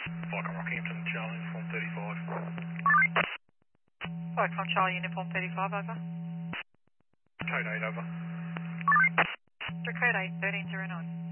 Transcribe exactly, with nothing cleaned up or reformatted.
Falcon Rockhampton, Charlie, Uniform thirty-five. Falcon Charlie, Uniform thirty-five, over. Code eight, over. Code eight, thirteen zero nine.